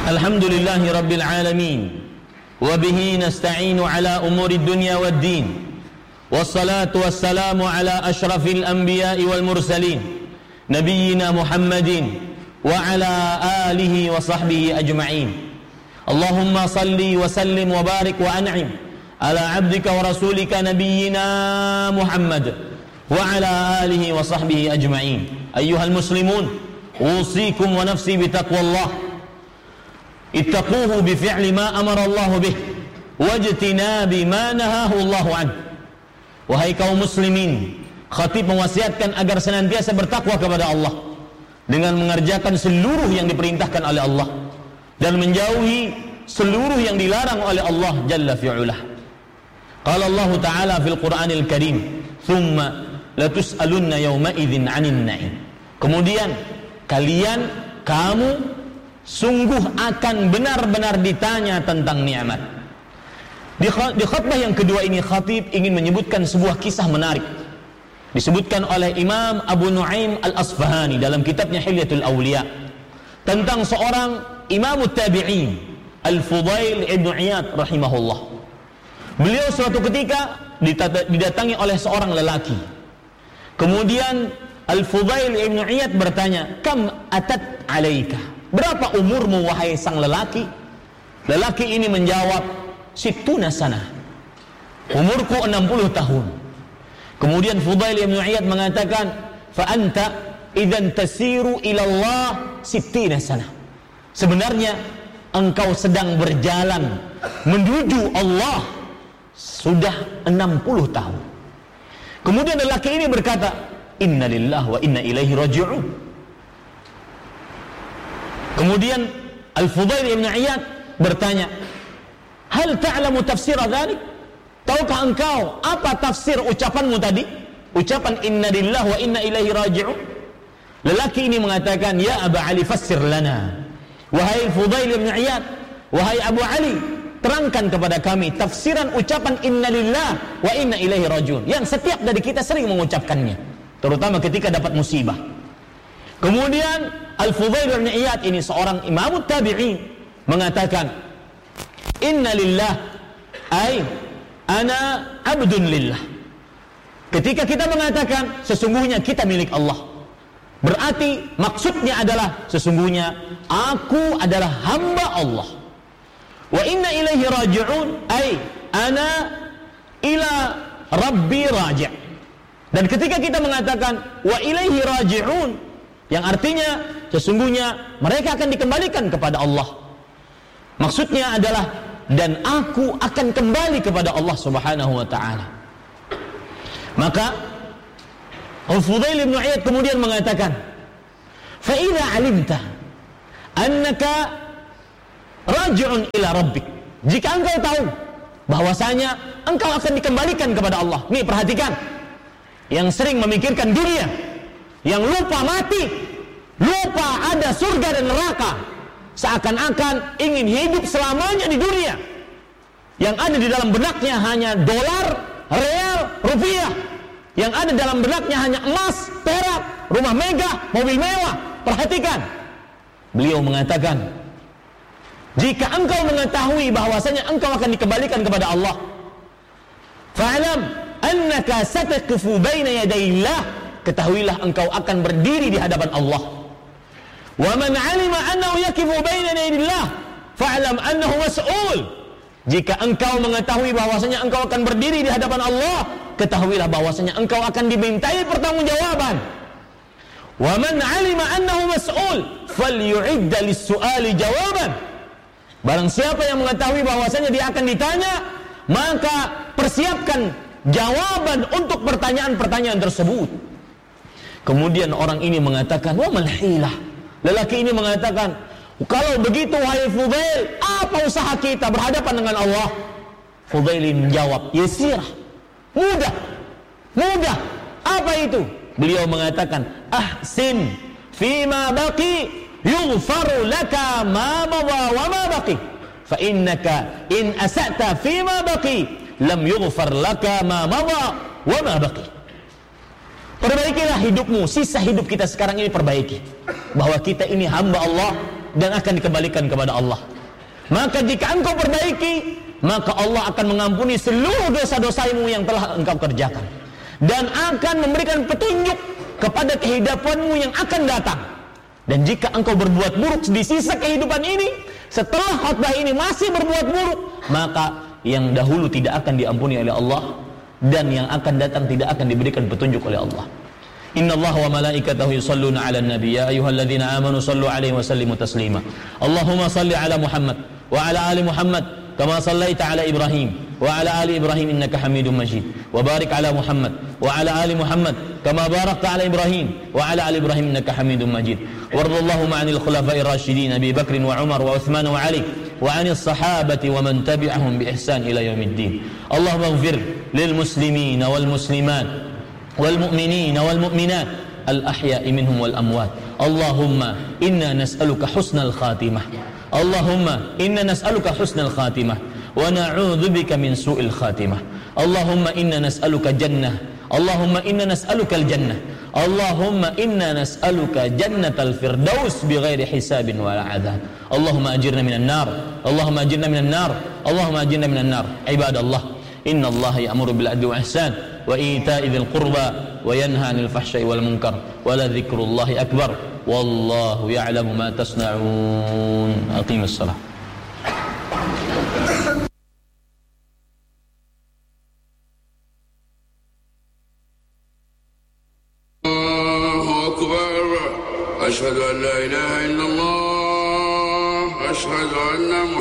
Alhamdulillahi Rabbil Alamin. Wabihi nasta'inu ala umuri dunya wad din. Wassalatu wassalamu ala ashrafil anbiya'i wal mursalin, Nabiyyina Muhammadin wa ala alihi wa sahbihi ajma'in. Allahumma salli wa sallim wa barik wa an'im ala abdika wa rasulika Nabiyyina Muhammad wa ala alihi wa sahbihi ajma'in. Ayyuhal muslimun, usikum wa nafsi bitaqwallah. Ittaquhu bifi'li ma amara Allah bih wajtinabi ma nahahu Allah an. Wahai kaum muslimin, khatib mewasiatkan agar senantiasa bertakwa kepada Allah dengan mengerjakan seluruh yang diperintahkan oleh Allah dan menjauhi seluruh yang dilarang oleh Allah Jalla fi'ulah. Qala Allah Ta'ala fil Qur'anil Karim, "Tsumma latus'alunna yawma idzin 'anil na'im." Kemudian kamu sungguh akan benar-benar ditanya tentang nikmat. Di khutbah yang kedua ini, khatib ingin menyebutkan sebuah kisah menarik. Disebutkan oleh Imam Abu Nu'aim Al-Asfahani dalam kitabnya Hilyatul Awliya tentang seorang Imam Tabi'in, Al-Fudail Ibn Iyad rahimahullah. Beliau suatu ketika didatangi oleh seorang lelaki. Kemudian Al-Fudail Ibn Iyad bertanya, "Kam atat alaika?" Berapa umurmu wahai sang lelaki? Lelaki ini menjawab, "Sittuna sana." Umurku 60 tahun. Kemudian Fudail Ibn Iyad mengatakan, "Fa anta idzan tasiru ila Allah sittina sana." Sebenarnya engkau sedang berjalan menuju Allah sudah 60 tahun. Kemudian lelaki ini berkata, "Inna lillahi wa inna ilaihi raji'un." Kemudian Al-Fudail Ibn Iyad bertanya, "Hal ta'lamu tafsir dzalik?" Tahukah engkau apa tafsir ucapanmu tadi? Ucapan inna lillahi wa inna ilaihi raji'un. Lelaki ini mengatakan, "Ya Abu Ali, fassir lana." Wahai Fudail Ibn Iyad, wahai Abu Ali, terangkan kepada kami tafsiran ucapan inna lillahi wa inna ilaihi raji'un yang setiap dari kita sering mengucapkannya, terutama ketika dapat musibah. Kemudian Al-Fudail Ibn Iyad ini seorang imam tabi'in mengatakan, "Inna lillah ay ana abdun lillah." Ketika kita mengatakan sesungguhnya kita milik Allah, berarti maksudnya adalah sesungguhnya aku adalah hamba Allah. Wa inna ilaihi raji'un ay ana ila rabbi raji'. Dan ketika kita mengatakan wa ilaihi raji'un, yang artinya sesungguhnya mereka akan dikembalikan kepada Allah, maksudnya adalah dan aku akan kembali kepada Allah Subhanahu wa ta'ala. Maka Al-Fudail Ibn Iyad kemudian mengatakan, "Fa idza 'alimta annaka raji'un ila rabbik." Jika engkau tahu bahwasanya engkau akan dikembalikan kepada Allah. Nih perhatikan, yang sering memikirkan dunia, yang lupa mati, lupa ada surga dan neraka, seakan-akan ingin hidup selamanya di dunia. Yang ada di dalam benaknya hanya dolar, real, rupiah. Yang ada dalam benaknya hanya emas, perak, rumah megah, mobil mewah. Perhatikan, beliau mengatakan, jika engkau mengetahui bahwasanya engkau akan dikembalikan kepada Allah, fa'lam annaka sataqifu baina yadayillah, ketahuilah engkau akan berdiri di hadapan Allah. Wa man 'alima annahu yaqifu baina yadayillah fa'lam annahu mas'ul. Jika engkau mengetahui bahwasanya engkau akan berdiri di hadapan Allah, ketahuilah bahwasanya engkau akan dimintai pertanggungjawaban. Wa man 'alima annahu mas'ul falyu'idda lis-su'ali jawaban. Barang siapa yang mengetahui bahwasanya dia akan ditanya, maka persiapkan jawaban untuk pertanyaan-pertanyaan tersebut. Kemudian orang ini mengatakan, "Wa mal hilah." Lelaki ini mengatakan, "Kalau begitu wahai Fudail, apa usaha kita berhadapan dengan Allah?" Fudail menjawab, "Yasirah." Mudah. Mudah. Apa itu? Beliau mengatakan, "Ahsin fima baqi yughfaru laka ma madha wa ma baqi. Fa innaka in asa'ta fima baqi lam yughfar laka ma madha wa ma baqi." Perbaikilah hidupmu, sisa hidup kita sekarang ini perbaiki. Bahwa kita ini hamba Allah dan akan dikembalikan kepada Allah. Maka jika engkau perbaiki, maka Allah akan mengampuni seluruh dosa-dosamu yang telah engkau kerjakan dan akan memberikan petunjuk kepada kehidupanmu yang akan datang. Dan jika engkau berbuat buruk di sisa kehidupan ini, setelah khutbah ini masih berbuat buruk, maka yang dahulu tidak akan diampuni oleh Allah dan yang akan datang tidak akan diberikan petunjuk oleh Allah. Innallaha wa malaikatahu yusholluna 'alan nabiy ya ayyuhalladzina amanu shallu 'alaihi wa sallimu taslima. Allahumma shalli 'ala Muhammad wa 'ala ali Muhammad kama shallaita 'ala Ibrahim wa 'ala ali Ibrahim innaka Hamidum Majid. Wa barik 'ala Muhammad wa 'ala ali Muhammad kama barakta 'ala Ibrahim wa 'ala ali Ibrahim innaka Hamidum Majid. Warḍallahu 'anil khulafa'ir rasyidin Abi Bakr wa Umar wa Utsman wa Ali wa 'anil sahabati wa man tabi'ahum bi ihsan ila yaumiddin. Allahumma ighfir lil muslimin wal muslimat والمؤمنين والمؤمنات الأحياء منهم والأموات. اللهم إنا نسألك حسن الخاتمة. اللهم إنا نسألك حسن الخاتمة ونعوذ بك من سوء الخاتمة. اللهم إنا نسألك جنة. اللهم إنا نسألك الجنة. اللهم إنا نسألك جنة الفردوس بغير حساب ولا عذاب. اللهم أجرنا من النار. اللهم أجرنا من النار. اللهم أجرنا من النار. عباد الله، إن الله يأمر بالعدل والإحسان وإيتاء ذي القربى وينهى عن الفحشاء والمنكر ولذكر الله أكبر والله يعلم ما تصنعون. أقيم الصلاة. الله أكبر. أشهد أن لا إله إلا الله. أشهد أن